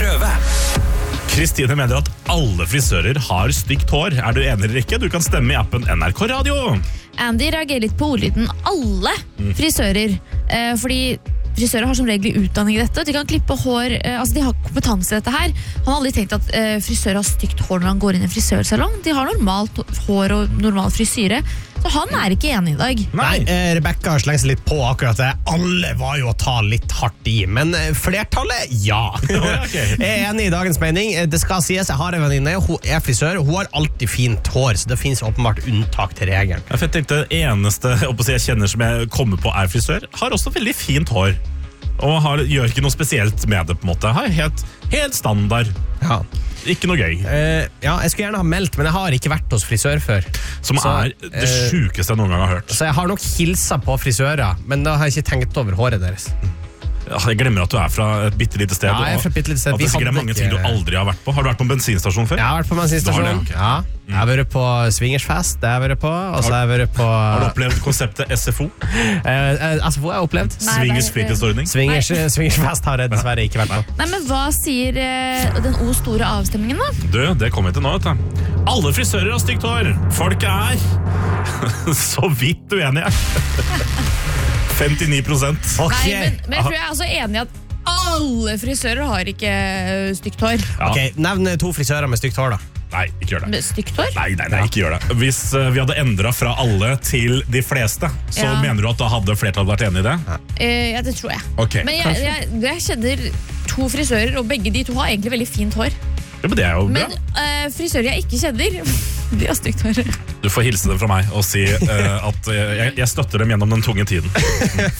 prøve. Kristine mener at alle frisører har stygt hår. Er du enig eller ikke? Du kan stemme i appen NRK Radio. Andy reagerer litt på ordlyden alle frisører, fordi frisører har som regel utdanning i dette. De kan klippe hår, altså de har kompetanse i dette her. Han har aldri tenkt at frisører har stygt hår når han går inn i en frisørsalong. De har normalt hår og normal frisyre. Så han er ikke enig i dag. Nei, Rebecca har slengt seg litt på akkurat det. Alle var jo å ta litt hardt i, men flertallet, ja. Jeg er enig i dagens mening. Det skal sies, jeg har en venninne, hun er frisør, hun har alltid fint hår, så det finnes åpenbart unntak til regelen. Jeg tenkte eneste jeg kjenner som jeg kommer på er frisør, har også veldig fint hår. Og gjør ikke noe spesielt med det på en måte. Har helt standard. Ja. Ikke noe gøy. Ja, jeg skulle gjerne ha meldt, men jeg har ikke vært hos frisør før. Som er det sjukeste jeg noen gang har hørt. Så jeg har nok hilsa på frisører, men da har jeg ikke tenkt over håret deres. Jeg glemmer at du er fra et bittelite sted. Ja, jeg er fra et bittelite sted. At det sikkert er mange ting du aldri har vært på. Har du vært på en bensinstasjon før? Jeg har vært på bensinstasjon. Ja. Jeg har vært på swingersfest, det har jeg vært på. Og så har jeg vært på... Har du opplevd konseptet SFO? SFO har jeg opplevd. Swingers fritidsordning? Swingersfest har jeg dessverre ikke vært på. Nei, men hva sier den store avstemningen da? Du, det kommer vi til nå, vet du. Alle frisører har stygt hår. Folket er så vidt uenige. 59%. Okay. Nei, men jeg tror jeg er altså enig i at alle frisører har ikke stygt hår. Ja. Ok, nevn 2 frisører med stygt hår da. Nei, ikke gjør det. Med stygt hår? Nei, ikke gjør det. Hvis vi hadde endret fra alle til de fleste, så mener du at da hadde flertallet vært enig i det? Ja, det tror jeg. Okay. Men jeg kjenner 2 frisører, og begge de 2 har egentlig veldig fint hår. Ja, men det er jo bra. Men frisører jeg ikke kjenner, de har stygt hår. Du får hilse dem fra meg og si at jeg støtter dem gjennom den tunge tiden.